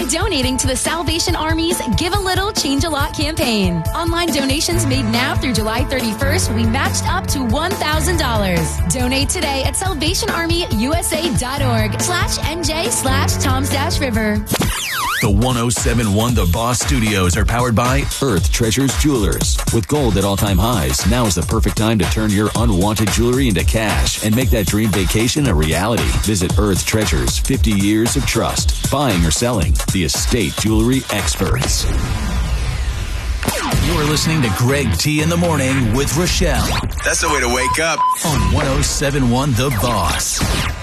by donating to the Salvation Army's Give a Little, Change a Lot campaign. Online donations made now through July 31st will be matched up to $1,000. Donate today at salvationarmyusa.org/NJ/Toms-River. The 107.1 The Boss Studios are powered by Earth Treasures Jewelers. With gold at all-time highs, now is the perfect time to turn your unwanted jewelry into cash and make that dream vacation a reality. Visit Earth Treasures, 50 years of trust. Buying or selling, the estate jewelry experts. You're listening to Greg T in the Morning with Rochelle. That's the way to wake up. On 107.1 The Boss.